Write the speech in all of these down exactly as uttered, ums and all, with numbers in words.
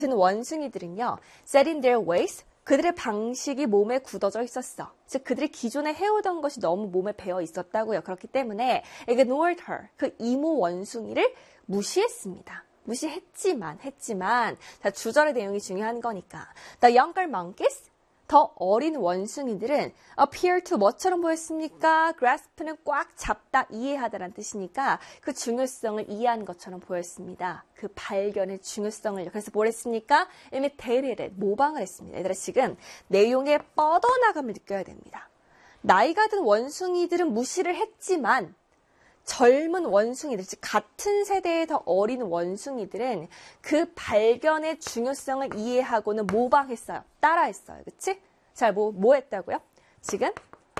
원숭이들은요, set in their ways, 그들의 방식이 몸에 굳어져 있었어. 즉 그들이 기존에 해오던 것이 너무 몸에 배어 있었다고요. 그렇기 때문에 ignored her, 그 이모 원숭이를 무시했습니다. 무시했지만 했지만 자, 주절의 내용이 중요한 거니까. The younger monkeys, 더 어린 원숭이들은 appear to 뭐처럼 보였습니까? grasp는 꽉 잡다, 이해하다라는 뜻이니까 그 중요성을 이해한 것처럼 보였습니다. 그 발견의 중요성을. 그래서 뭘 했습니까? imitated, 모방을 했습니다. 얘들아 지금 내용의 뻗어나감을 느껴야 됩니다. 나이가 든 원숭이들은 무시를 했지만 젊은 원숭이들, 즉 같은 세대의 더 어린 원숭이들은 그 발견의 중요성을 이해하고는 모방했어요. 따라했어요. 그치? 자, 뭐, 뭐 했다고요? 지금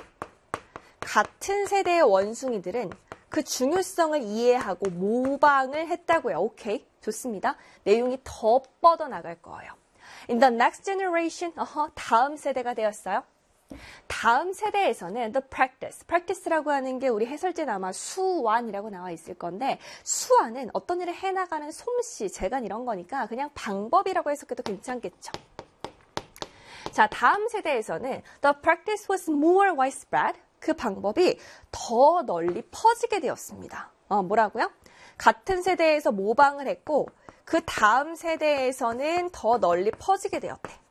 같은 세대의 원숭이들은 그 중요성을 이해하고 모방을 했다고요. 오케이, 좋습니다. 내용이 더 뻗어나갈 거예요. In the next generation, 어허, 다음 세대가 되었어요. 다음 세대에서는 the practice, practice라고 하는 게 우리 해설지에 아마 수완이라고 나와 있을 건데 수완은 어떤 일을 해나가는 솜씨, 재간 이런 거니까 그냥 방법이라고 해석해도 괜찮겠죠. 자, 다음 세대에서는 the practice was more widespread, 그 방법이 더 널리 퍼지게 되었습니다. 어, 뭐라고요? 같은 세대에서 모방을 했고 그 다음 세대에서는 더 널리 퍼지게 되었대.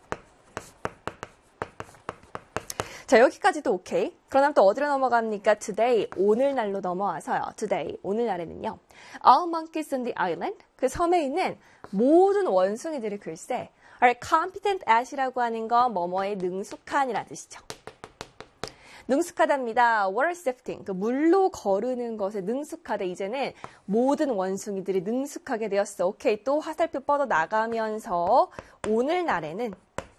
자, 여기까지도 오케이. 그럼 또 어디로 넘어갑니까? Today, 오늘날로 넘어와서요. Today, 오늘날에는요. All monkeys on the island, 그 섬에 있는 모든 원숭이들이 글쎄 are competent at이라고 하는 건 뭐뭐에 능숙한이라는 뜻이죠. 능숙하답니다. water sifting, 그 물로 거르는 것에 능숙하다. 이제는 모든 원숭이들이 능숙하게 되었어. 오케이, 또 화살표 뻗어 나가면서 오늘날에는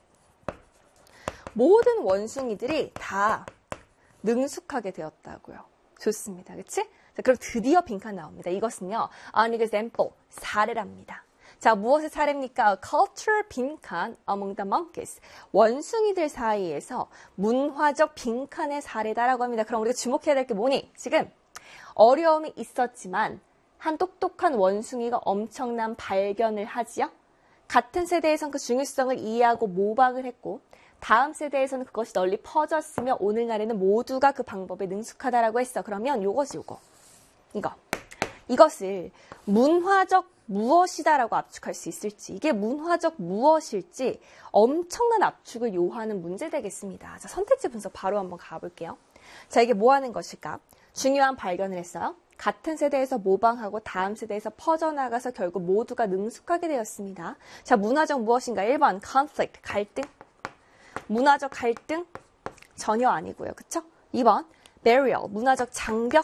모든 원숭이들이 다 능숙하게 되었다고요. 좋습니다. 그치? 자, 그럼 드디어 빈칸 나옵니다. 이것은요, an example, 사례랍니다. 자, 무엇의 사례입니까? cultural 빈칸 among the monkeys. 원숭이들 사이에서 문화적 빈칸의 사례다라고 합니다. 그럼 우리가 주목해야 될 게 뭐니? 지금 어려움이 있었지만 한 똑똑한 원숭이가 엄청난 발견을 하지요. 같은 세대에선 그 중요성을 이해하고 모방을 했고 다음 세대에서는 그것이 널리 퍼졌으며 오늘날에는 모두가 그 방법에 능숙하다라고 했어. 그러면 요것이 요거. 이거. 이것을 문화적 무엇이다라고 압축할 수 있을지, 이게 문화적 무엇일지 엄청난 압축을 요하는 문제 되겠습니다. 자, 선택지 분석 바로 한번 가볼게요. 자, 이게 뭐 하는 것일까? 중요한 발견을 했어요. 같은 세대에서 모방하고 다음 세대에서 퍼져나가서 결국 모두가 능숙하게 되었습니다. 자, 문화적 무엇인가? 일 번 conflict, 갈등. 문화적 갈등? 전혀 아니고요. 그쵸? 이 번 barrier, 문화적 장벽.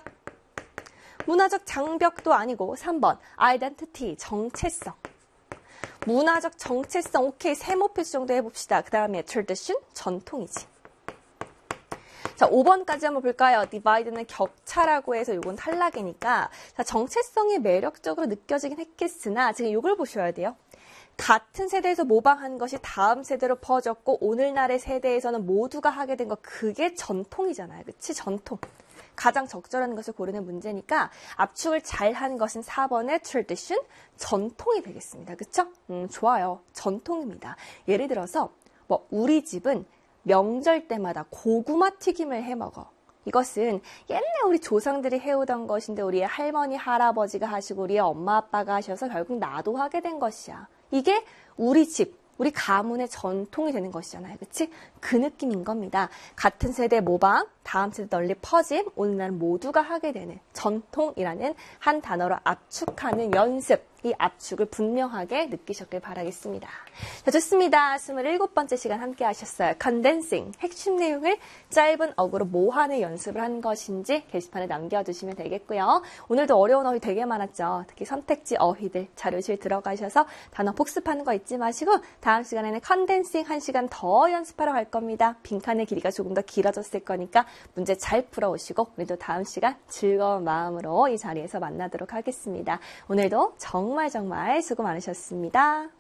문화적 장벽도 아니고 삼 번 identity, 정체성. 문화적 정체성, 오케이, 세모 표시 정도 해봅시다. 그 다음에 tradition, 전통이지. 자, 오 번까지 한번 볼까요? divide는 격차라고 해서 이건 탈락이니까 자, 정체성이 매력적으로 느껴지긴 했겠으나 지금 이걸 보셔야 돼요. 같은 세대에서 모방한 것이 다음 세대로 퍼졌고 오늘날의 세대에서는 모두가 하게 된 거, 그게 전통이잖아요. 그치? 전통. 가장 적절한 것을 고르는 문제니까 압축을 잘한 것은 사 번의 tradition, 전통이 되겠습니다. 그쵸? 음, 좋아요. 전통입니다. 예를 들어서 뭐 우리 집은 명절 때마다 고구마 튀김을 해먹어. 이것은 옛날 우리 조상들이 해오던 것인데 우리의 할머니, 할아버지가 하시고 우리의 엄마, 아빠가 하셔서 결국 나도 하게 된 것이야. 이게 우리 집, 우리 가문의 전통이 되는 것이잖아요. 그치? 그 느낌인 겁니다. 같은 세대 모방, 다음 세대 널리 퍼짐, 오늘날 모두가 하게 되는 전통이라는 한 단어로 압축하는 연습, 이 압축을 분명하게 느끼셨길 바라겠습니다. 자, 좋습니다. 스물일곱 번째 시간 함께 하셨어요. 컨덴싱, 핵심 내용을 짧은 어구로 뭐 하는 연습을 한 것인지 게시판에 남겨주시면 되겠고요. 오늘도 어려운 어휘 되게 많았죠. 특히 선택지 어휘들 자료실 들어가셔서 단어 복습하는 거 잊지 마시고 다음 시간에는 컨덴싱 한 시간 더 연습하러 갈 겁니다. 빈칸의 길이가 조금 더 길어졌을 거니까 문제 잘 풀어오시고 우리도 다음 시간 즐거운 마음으로 이 자리에서 만나도록 하겠습니다. 오늘도 정말 정말 수고 많으셨습니다.